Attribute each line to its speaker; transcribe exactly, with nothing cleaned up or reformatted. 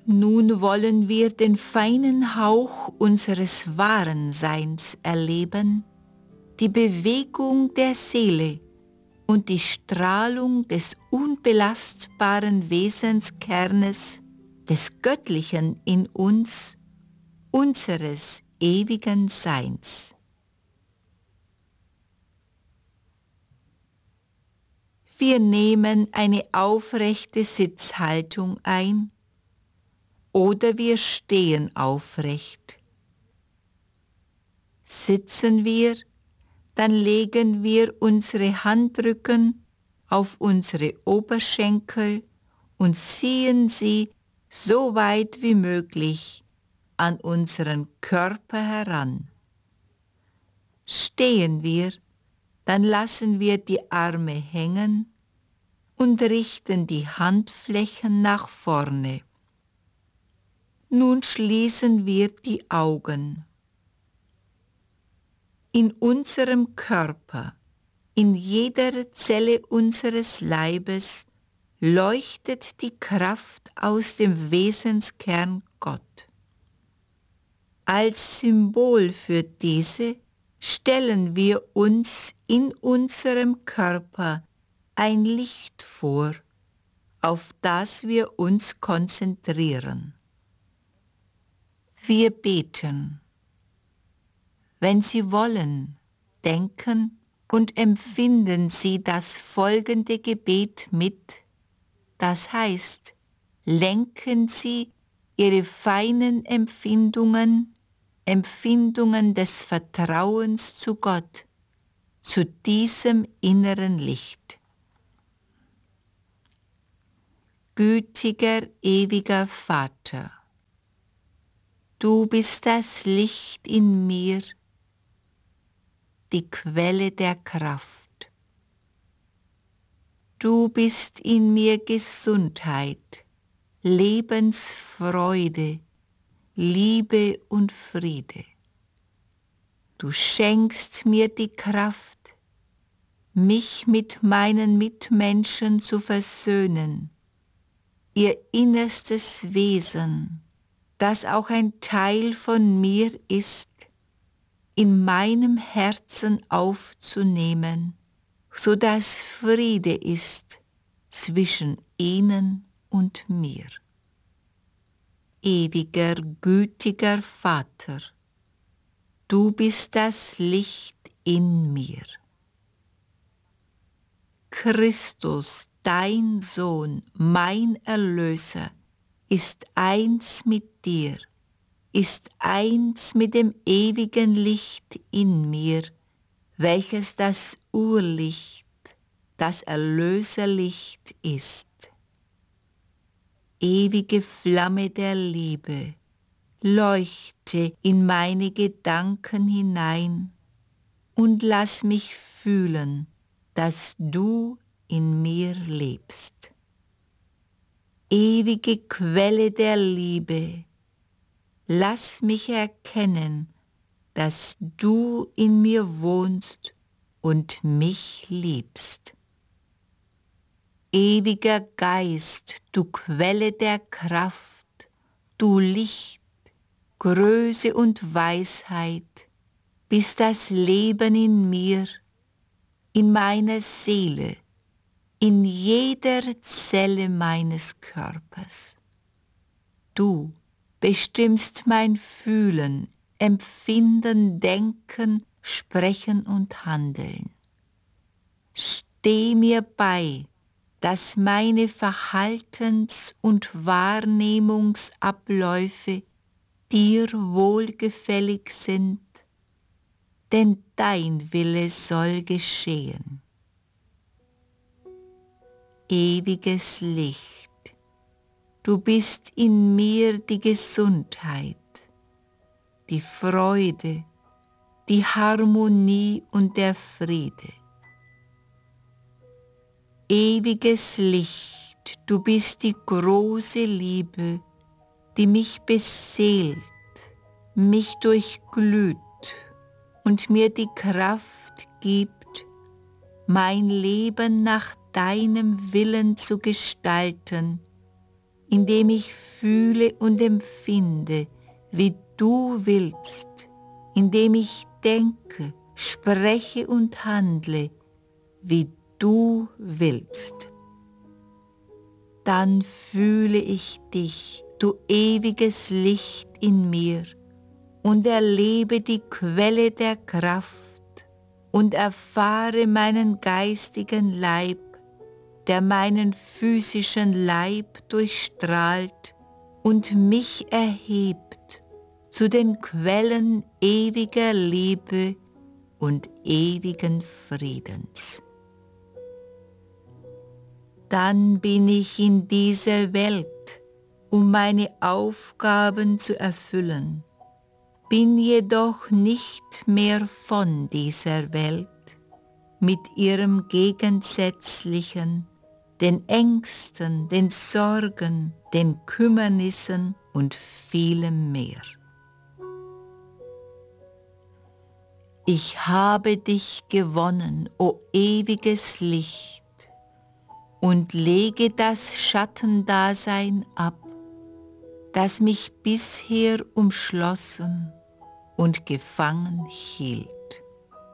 Speaker 1: Nun wollen wir den feinen Hauch unseres wahren Seins erleben, die Bewegung der Seele und die Strahlung des unbelastbaren Wesenskernes des Göttlichen in uns, unseres ewigen Seins. Wir nehmen eine aufrechte Sitzhaltung ein oder wir stehen aufrecht. Sitzen wir, dann legen wir unsere Handrücken auf unsere Oberschenkel und ziehen sie so weit wie möglich an unseren Körper heran. Stehen wir, dann lassen wir die Arme hängen und richten die Handflächen nach vorne. Nun schließen wir die Augen. In unserem Körper, in jeder Zelle unseres Leibes, leuchtet die Kraft aus dem Wesenskern Gott. Als Symbol für diese stellen wir uns in unserem Körper ein Licht vor, auf das wir uns konzentrieren. Wir beten. Wenn Sie wollen, denken und empfinden Sie das folgende Gebet mit, das heißt, lenken Sie Ihre feinen Empfindungen, Empfindungen des Vertrauens zu Gott, zu diesem inneren Licht. Gütiger, ewiger Vater, du bist das Licht in mir, die Quelle der Kraft. Du bist in mir Gesundheit, Lebensfreude, Liebe und Friede. Du schenkst mir die Kraft, mich mit meinen Mitmenschen zu versöhnen, ihr innerstes Wesen, das auch ein Teil von mir ist, in meinem Herzen aufzunehmen, so dass Friede ist zwischen ihnen und mir. Ewiger, gütiger Vater, du bist das Licht in mir. Christus, dein Sohn, mein Erlöser, ist eins mit dir, ist eins mit dem ewigen Licht in mir, welches das Urlicht, das Erlöserlicht ist. Ewige Flamme der Liebe, leuchte in meine Gedanken hinein und lass mich fühlen, dass du in mir lebst. Ewige Quelle der Liebe, lass mich erkennen, dass du in mir wohnst und mich liebst. Ewiger Geist, du Quelle der Kraft, du Licht, Größe und Weisheit, bist das Leben in mir, in meiner Seele, in jeder Zelle meines Körpers. Du bestimmst mein Fühlen, Empfinden, Denken, Sprechen und Handeln. Steh mir bei, dass meine Verhaltens- und Wahrnehmungsabläufe dir wohlgefällig sind, denn dein Wille soll geschehen. Ewiges Licht, du bist in mir die Gesundheit, die Freude, die Harmonie und der Friede. Ewiges Licht, du bist die große Liebe, die mich beseelt, mich durchglüht und mir die Kraft gibt, mein Leben nach deinem Willen zu gestalten, indem ich fühle und empfinde, wie du willst, indem ich denke, spreche und handle, wie du willst. Dann fühle ich dich, du ewiges Licht in mir, und erlebe die Quelle der Kraft und erfahre meinen geistigen Leib, der meinen physischen Leib durchstrahlt und mich erhebt zu den Quellen ewiger Liebe und ewigen Friedens. Dann bin ich in dieser Welt, um meine Aufgaben zu erfüllen, bin jedoch nicht mehr von dieser Welt mit ihrem Gegensätzlichen, den Ängsten, den Sorgen, den Kümmernissen und vielem mehr. Ich habe dich gewonnen, o ewiges Licht, und lege das Schattendasein ab, das mich bisher umschlossen und gefangen hielt.